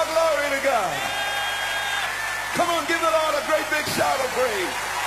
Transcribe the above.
Glory to God. Come on, give the Lord a great big shout of praise.